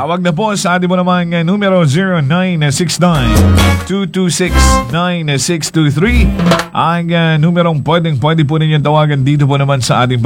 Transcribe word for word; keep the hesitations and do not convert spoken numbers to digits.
Tawag na po sa ating mo namang uh, numero zero nine six nine, two two six, nine six two three. Ang uh, numerong pwedeng pwede po ninyong tawagan dito po naman sa ating